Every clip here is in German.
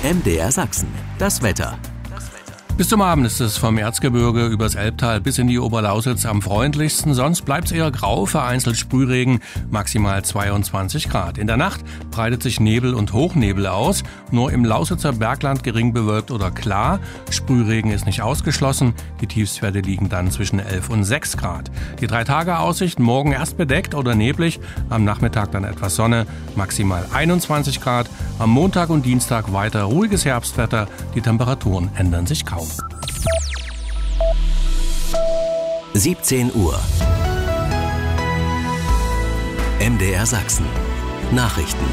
MDR Sachsen, das Wetter. Bis zum Abend ist es vom Erzgebirge übers Elbtal bis in die Oberlausitz am freundlichsten. Sonst bleibt es eher grau, vereinzelt Sprühregen, maximal 22 Grad. In der Nacht breitet sich Nebel und Hochnebel aus. Nur im Lausitzer Bergland gering bewölkt oder klar. Sprühregen ist nicht ausgeschlossen. Die Tiefstwerte liegen dann zwischen 11 und 6 Grad. Die 3-Tage-Aussicht: morgen erst bedeckt oder neblig, am Nachmittag dann etwas Sonne, maximal 21 Grad. Am Montag und Dienstag weiter ruhiges Herbstwetter. Die Temperaturen ändern sich kaum. 17 Uhr. MDR Sachsen. Nachrichten.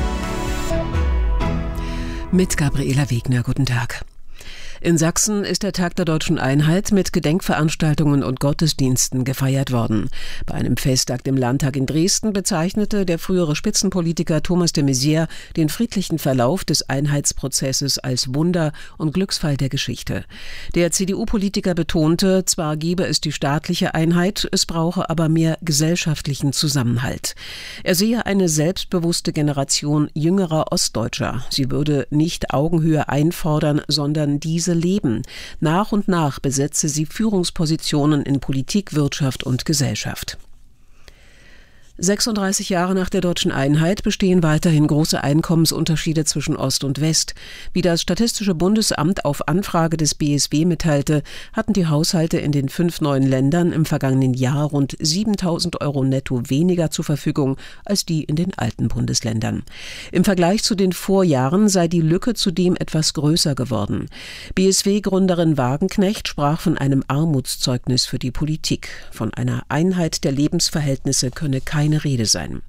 Mit Gabriela Wegner, guten Tag. In Sachsen ist der Tag der Deutschen Einheit mit Gedenkveranstaltungen und Gottesdiensten gefeiert worden. Bei einem Festakt im Landtag in Dresden bezeichnete der frühere Spitzenpolitiker Thomas de Maizière den friedlichen Verlauf des Einheitsprozesses als Wunder und Glücksfall der Geschichte. Der CDU-Politiker betonte, zwar gebe es die staatliche Einheit, es brauche aber mehr gesellschaftlichen Zusammenhalt. Er sehe eine selbstbewusste Generation jüngerer Ostdeutscher. Sie würde nicht Augenhöhe einfordern, sondern diese leben. Nach und nach besetze sie Führungspositionen in Politik, Wirtschaft und Gesellschaft. 36 Jahre nach der Deutschen Einheit bestehen weiterhin große Einkommensunterschiede zwischen Ost und West. Wie das Statistische Bundesamt auf Anfrage des BSW mitteilte, hatten die Haushalte in den 5 neuen Ländern im vergangenen Jahr rund 7.000 € netto weniger zur Verfügung als die in den alten Bundesländern. Im Vergleich zu den Vorjahren sei die Lücke zudem etwas größer geworden. BSW-Gründerin Wagenknecht sprach von einem Armutszeugnis für die Politik. Von einer Einheit der Lebensverhältnisse könne keine Rede sein.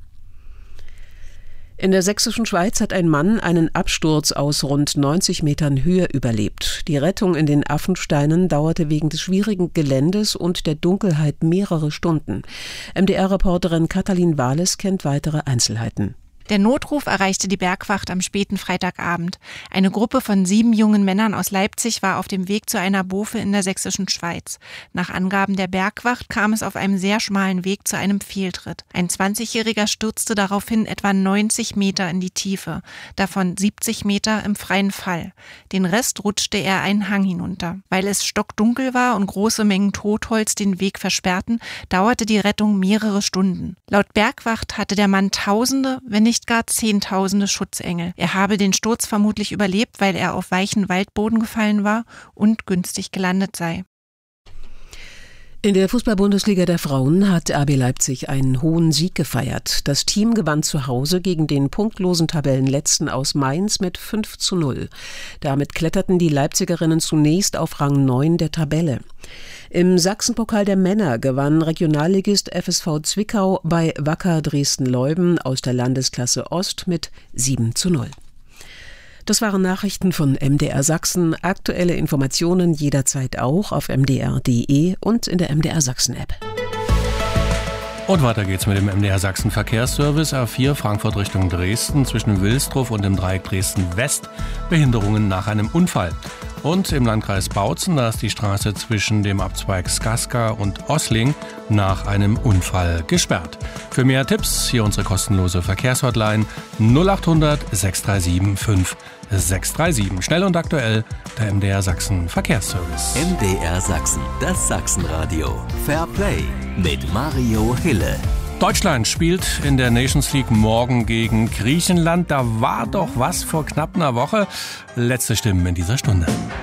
In der sächsischen Schweiz hat ein Mann einen Absturz aus rund 90 Metern Höhe überlebt. Die Rettung in den Affensteinen dauerte wegen des schwierigen Geländes und der Dunkelheit mehrere Stunden. MDR-Reporterin Katalin Wahles kennt weitere Einzelheiten. Der Notruf erreichte die Bergwacht am späten Freitagabend. Eine Gruppe von 7 jungen Männern aus Leipzig war auf dem Weg zu einer Bofe in der sächsischen Schweiz. Nach Angaben der Bergwacht kam es auf einem sehr schmalen Weg zu einem Fehltritt. Ein 20-Jähriger stürzte daraufhin etwa 90 Meter in die Tiefe, davon 70 Meter im freien Fall. Den Rest rutschte er einen Hang hinunter. Weil es stockdunkel war und große Mengen Totholz den Weg versperrten, dauerte die Rettung mehrere Stunden. Laut Bergwacht hatte der Mann Tausende, wenn nicht gar Zehntausende Schutzengel. Er habe den Sturz vermutlich überlebt, weil er auf weichen Waldboden gefallen war und günstig gelandet sei. In der Fußball-Bundesliga der Frauen hat RB Leipzig einen hohen Sieg gefeiert. Das Team gewann zu Hause gegen den punktlosen Tabellenletzten aus Mainz mit 5:0. Damit kletterten die Leipzigerinnen zunächst auf Rang 9 der Tabelle. Im Sachsenpokal der Männer gewann Regionalligist FSV Zwickau bei Wacker Dresden-Leuben aus der Landesklasse Ost mit 7:0. Das waren Nachrichten von MDR Sachsen. Aktuelle Informationen jederzeit auch auf mdr.de und in der MDR Sachsen-App. Und weiter geht's mit dem MDR Sachsen Verkehrsservice. A4 Frankfurt Richtung Dresden zwischen Wilsdruff und dem Dreieck Dresden West. Behinderungen nach einem Unfall. Und im Landkreis Bautzen, da ist die Straße zwischen dem Abzweig Skaska und Ossling nach einem Unfall gesperrt. Für mehr Tipps hier unsere kostenlose Verkehrshotline 0800 637 5637. Schnell und aktuell der MDR Sachsen Verkehrsservice. MDR Sachsen, das Sachsenradio. Fair Play mit Mario Hille. Deutschland spielt in der Nations League morgen gegen Griechenland. Da war doch was vor knapp einer Woche. Letzte Stimmen in dieser Stunde.